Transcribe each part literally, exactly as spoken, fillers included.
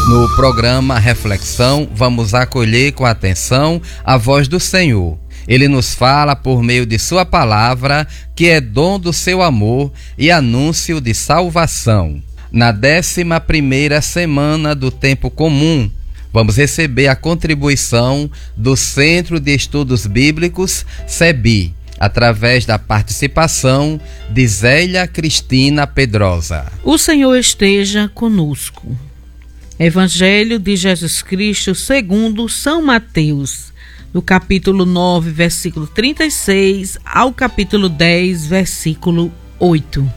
No programa Reflexão, vamos acolher com atenção a voz do Senhor. Ele nos fala por meio de sua palavra, que é dom do seu amor e anúncio de salvação. Na décima primeira semana do tempo comum, vamos receber a contribuição do Centro de Estudos Bíblicos, CEBI, através da participação de Zélia Cristina Pedrosa. O Senhor esteja conosco. Evangelho de Jesus Cristo segundo São Mateus, do capítulo nove, versículo trinta e seis, ao capítulo dez, versículo oito.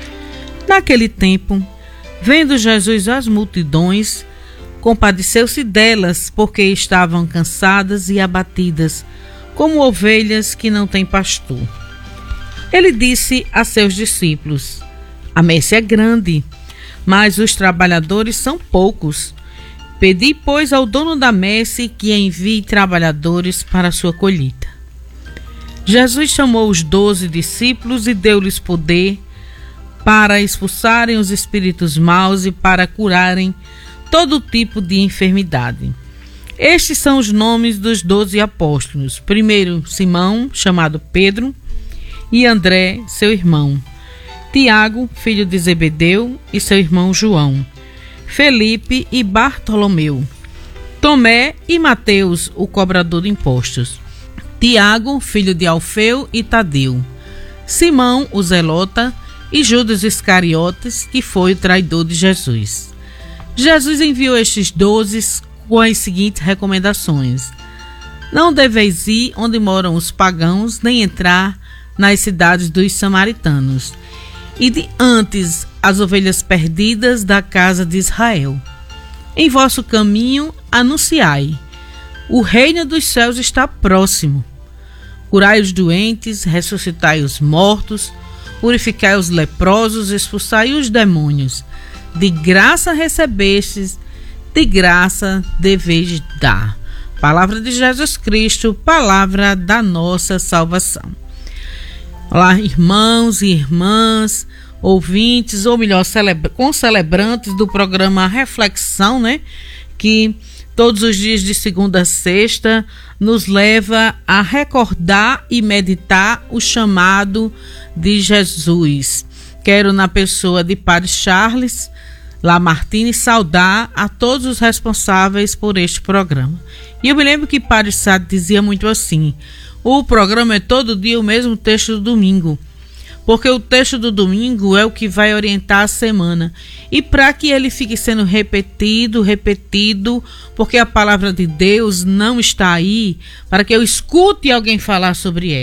Naquele tempo, vendo Jesus as multidões, compadeceu-se delas, porque estavam cansadas e abatidas, como ovelhas que não têm pastor. Ele disse a seus discípulos: a messe é grande, mas os trabalhadores são poucos. Pedi, pois, ao dono da messe que envie trabalhadores para a sua colheita. Jesus chamou os doze discípulos e deu-lhes poder para expulsarem os espíritos maus e para curarem todo tipo de enfermidade. Estes são os nomes dos doze apóstolos. Primeiro, Simão, chamado Pedro, e André, seu irmão. Tiago, filho de Zebedeu, e seu irmão João. Felipe e Bartolomeu. Tomé e Mateus, o cobrador de impostos. Tiago, filho de Alfeu e Tadeu. Simão, o zelota, e Judas Iscariotes, que foi o traidor de Jesus. Jesus enviou estes doze com as seguintes recomendações: não deveis ir onde moram os pagãos, nem entrar nas cidades dos samaritanos. E de antes as ovelhas perdidas da casa de Israel. Em vosso caminho anunciai: o reino dos céus está próximo. Curai os doentes, ressuscitai os mortos, purificai os leprosos, expulsai os demônios. De graça recebestes, de graça deveis dar. Palavra de Jesus Cristo, palavra da nossa salvação. Olá, irmãos e irmãs, ouvintes, ou melhor, celebra- com celebrantes do programa Reflexão, né? Que todos os dias de segunda a sexta nos leva a recordar e meditar o chamado de Jesus. Quero, na pessoa de Padre Charles Lamartine, saudar a todos os responsáveis por este programa. E eu me lembro que Padre Sade dizia muito assim: o programa é todo dia o mesmo texto do domingo, porque o texto do domingo é o que vai orientar a semana. E para que ele fique sendo repetido, repetido, porque a palavra de Deus não está aí para que eu escute alguém falar sobre ela.